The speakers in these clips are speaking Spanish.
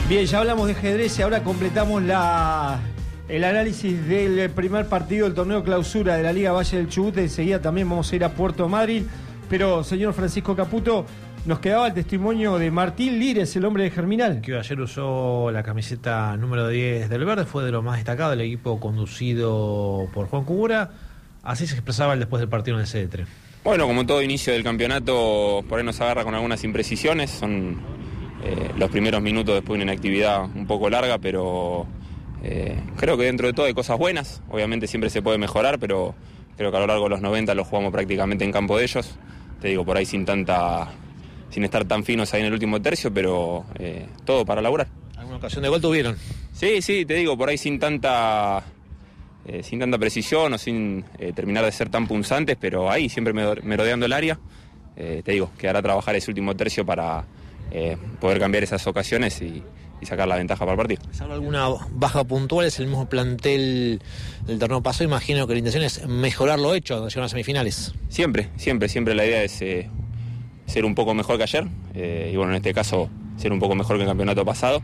Bien, ya hablamos de ajedrez y ahora completamos el análisis del primer partido del torneo clausura de la Liga Valle del Chubut. Enseguida también vamos a ir a Puerto Madryn. Pero, señor Francisco Caputo, nos quedaba el testimonio de Martín Lires, el hombre de Germinal. Que ayer usó la camiseta número 10 del verde, fue de lo más destacado del equipo conducido por Juan Cubura. Así se expresaba él después del partido en el CD3. Bueno, como todo inicio del campeonato, por ahí nos agarra con algunas imprecisiones. Son los primeros minutos después de una actividad un poco larga, pero creo que dentro de todo hay cosas buenas. Obviamente siempre se puede mejorar, pero creo que a lo largo de los 90 lo jugamos prácticamente en campo de ellos. Te digo, por ahí sin estar tan finos ahí en el último tercio, pero todo para laburar. ¿Alguna ocasión de gol tuvieron? Sí, te digo, por ahí sin tanta precisión o sin terminar de ser tan punzantes, pero ahí siempre merodeando el área. Te digo, quedará a trabajar ese último tercio para poder cambiar esas ocasiones y sacar la ventaja para el partido. ¿Salvo alguna baja puntual? Es el mismo plantel del torneo pasado. Imagino que la intención es mejorar lo hecho cuando llegan a semifinales. Siempre la idea es ser un poco mejor que ayer, y bueno, en este caso ser un poco mejor que el campeonato pasado,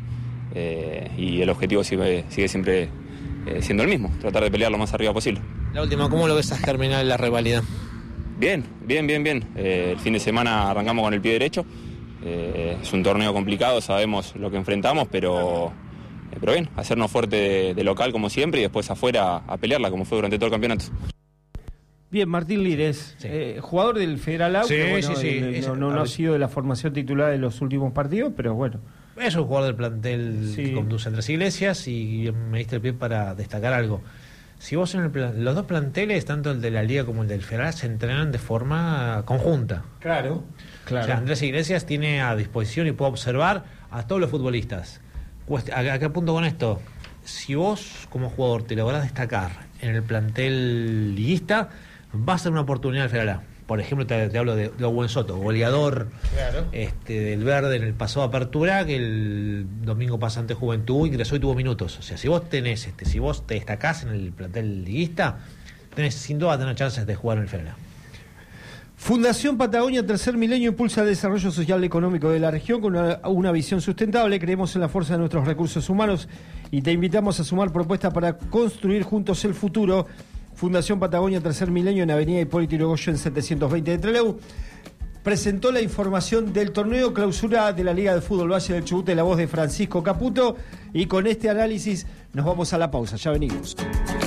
y el objetivo sigue siempre siendo el mismo, tratar de pelear lo más arriba posible. La última, ¿cómo lo ves a Germinal en la rivalidad? Bien. El fin de semana arrancamos con el pie derecho. Es un torneo complicado, sabemos lo que enfrentamos, pero bien, hacernos fuerte de local como siempre y después afuera a pelearla como fue durante todo el campeonato. Bien, Martín Lires, sí. Jugador del Federal A, sí. No ha sido de la formación titular de los últimos partidos, pero bueno. Es un jugador del plantel que conduce a Andrés Iglesias, y me diste el pie para destacar algo. Si vos los dos planteles, tanto el de la Liga como el del Federal, se entrenan de forma conjunta. Claro. O sea, Andrés Iglesias tiene a disposición y puede observar a todos los futbolistas. ¿A qué punto con esto? Si vos, como jugador, te lográs destacar en el plantel liguista, va a ser una oportunidad al Federal A. Por ejemplo, te hablo de Buen Soto, goleador del verde en el pasado apertura, que el domingo pasante Juventud ingresó y tuvo minutos. O sea, si vos te destacás en el plantel liguista, sin duda tener chances de jugar en el Federal A. Fundación Patagonia Tercer Milenio impulsa el desarrollo social y económico de la región con una visión sustentable. Creemos en la fuerza de nuestros recursos humanos y te invitamos a sumar propuestas para construir juntos el futuro. Fundación Patagonia Tercer Milenio en Avenida Hipólito Yrigoyen 720 de Trelew presentó la información del torneo clausura de la Liga de Fútbol Valle del Chubut, en la voz de Francisco Caputo, y con este análisis nos vamos a la pausa. Ya venimos.